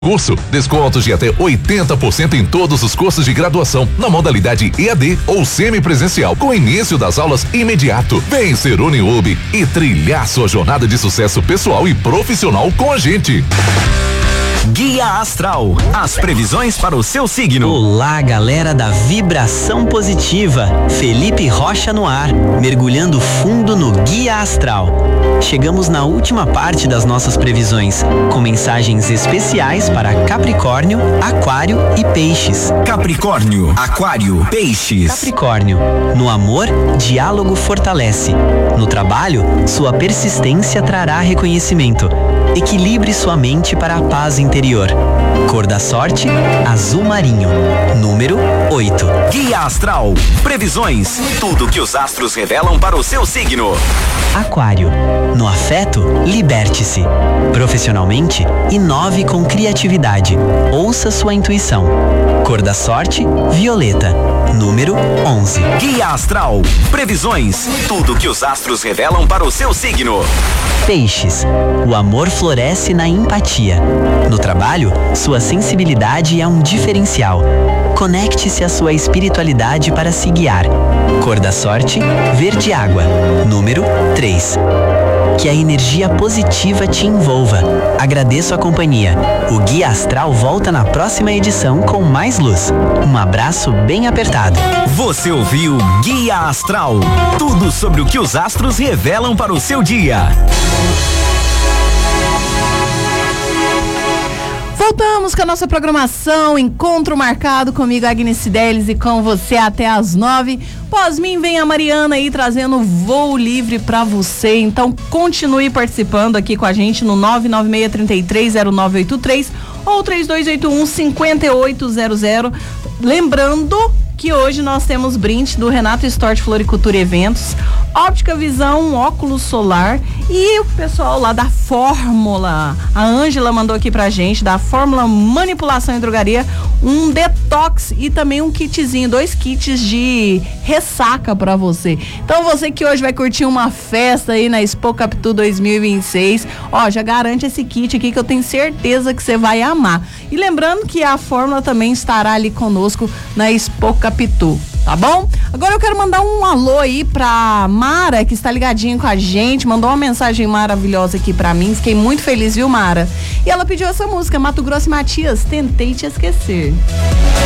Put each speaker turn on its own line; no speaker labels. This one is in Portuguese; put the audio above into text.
Curso, descontos de até 80% em todos os cursos de graduação, na modalidade EAD ou semipresencial, com início das aulas imediato. Vem ser Uniub e trilhar sua jornada de sucesso pessoal e profissional com a gente.
Guia Astral, as previsões para o seu signo.
Olá, galera da vibração positiva. Felipe Rocha no ar, mergulhando fundo no Guia Astral. Chegamos na última parte das nossas previsões, com mensagens especiais para Capricórnio, Aquário e Peixes.
Capricórnio, Aquário, Peixes.
Capricórnio, no amor, diálogo fortalece. No trabalho, sua persistência trará reconhecimento. Equilibre sua mente para a paz interior. Cor da sorte, azul marinho. Número 8.
Guia Astral, previsões, tudo que os astros revelam para o seu signo.
Aquário, no afeto, liberte-se. Profissionalmente, inove com criatividade. Ouça sua intuição. Cor da sorte, violeta. Número 11.
Guia Astral, previsões, tudo que os astros revelam para o seu signo.
Peixes, o amor floresce na empatia. No trabalho, sua sensibilidade é um diferencial. Conecte-se à sua espiritualidade para se guiar. Cor da sorte, verde água. Número 3. Que a energia positiva te envolva. Agradeço a companhia. O Guia Astral volta na próxima edição com mais luz. Um abraço bem apertado.
Você ouviu Guia Astral, tudo sobre o que os astros revelam para o seu dia.
Voltamos com a nossa programação, encontro marcado comigo, Agnes Cideles, e com você até às 9. Após mim vem a Mariana aí trazendo voo livre pra você, então continue participando aqui com a gente no 996330983 ou 3281-5800. Lembrando que hoje nós temos brinde do Renato Stort Floricultura Eventos, Óptica Visão, óculos solar e o pessoal lá da Fórmula, a Ângela mandou aqui pra gente, da Fórmula Manipulação e Drogaria, um detox e também um kitzinho, 2 kits de ressaca pra você. Então você que hoje vai curtir uma festa aí na Expo Capitu 2026, ó, já garante esse kit aqui que eu tenho certeza que você vai amar. E lembrando que a Fórmula também estará ali conosco na Expo Capitu, tá bom? Agora eu quero mandar um alô aí pra Mara, que está ligadinho com a gente, mandou uma mensagem maravilhosa aqui pra mim, fiquei muito feliz, viu, Mara? E ela pediu essa música, Mato Grosso e Matias, Tentei Te Esquecer.